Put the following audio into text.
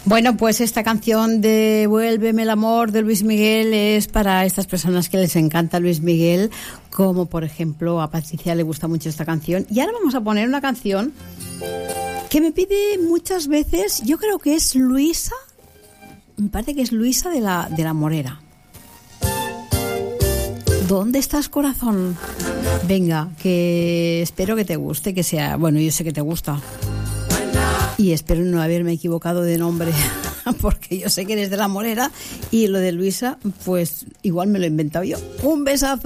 Bueno, pues esta canción de Vuélveme el amor de Luis Miguel es para estas personas que les encanta Luis Miguel, como por ejemplo a Patricia le gusta mucho esta canción. Y ahora vamos a poner una canción que me pide muchas veces, yo creo que es Luisa, me parece que es Luisa de la Morera. ¿Dónde estás, corazón? Venga, que espero que te guste, que sea, bueno, yo sé que te gusta. Y espero no haberme equivocado de nombre, porque yo sé que eres de La Morera y lo de Luisa, pues igual me lo he inventado yo. Un besazo.